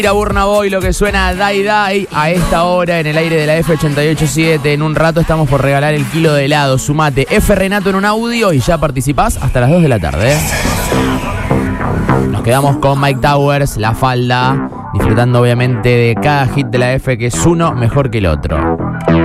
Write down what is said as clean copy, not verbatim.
Mira Burna Boy, lo que suena Dai Dai a esta hora en el aire de la F88.7. En un rato estamos por regalar el kilo de helado. Sumate F Renato en un audio y ya participás hasta las 2 de la tarde. Nos quedamos con Mike Towers, La Falda, disfrutando obviamente de cada hit de la F, que es uno mejor que el otro.